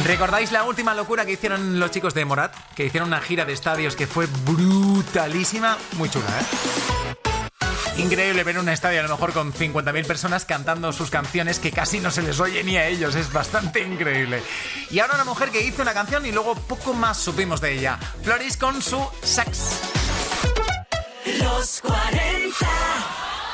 ¿Recordáis la última locura que hicieron los chicos de Morat? Que hicieron una gira de estadios que fue brutalísima, muy chula, ¿eh? Increíble ver un estadio a lo mejor con 50.000 personas cantando sus canciones que casi no se les oye ni a ellos, es bastante increíble. Y ahora una mujer que hizo una canción y luego poco más supimos de ella. Floris con su sax. Los 40.